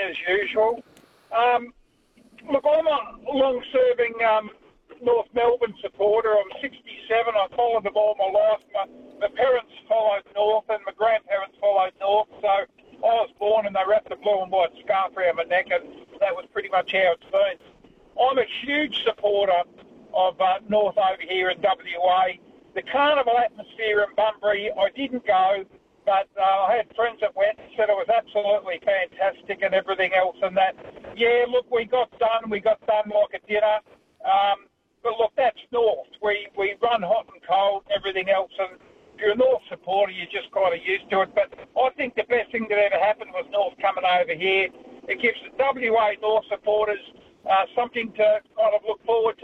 as usual. Look, I'm a long-serving North Melbourne supporter. I'm 67. I followed them all my life. My parents followed North and my grandparents followed North. So I was born and they wrapped a blue and white scarf around my neck, and that was pretty much how it's been. I'm a huge supporter of North over here in WA. The carnival atmosphere in Bunbury, I didn't go, but I had friends that went and said it was absolutely fantastic and everything else and that. Yeah, look, we got done like a dinner. But look, that's North. We run hot and cold, everything else, and if you're a North supporter, you're just kind of used to it. But I think the best thing that ever happened was North coming over here. It gives the WA North supporters something to kind of look forward to.